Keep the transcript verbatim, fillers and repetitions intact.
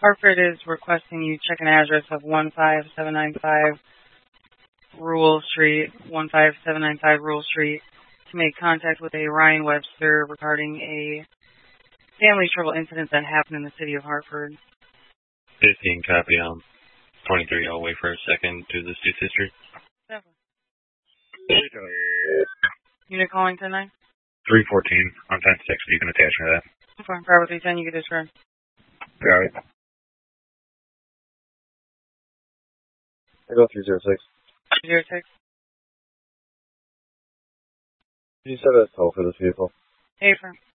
Hartford is requesting you check an address of one five seven nine five Rural Street, one five seven nine five Rural Street, to make contact with a Ryan Webster regarding a family trouble incident that happened in the city of Hartford. fifteen copy on twenty-three. I'll wait for a second to this dude's history. Definitely. Unit calling ten nine? three fourteen on ten six. You can attach me to that. Okay, Bravo three ten, you get disregard. Got it. I go three zero six. Zero six. Did you set a toll for this vehicle? Hey, firm.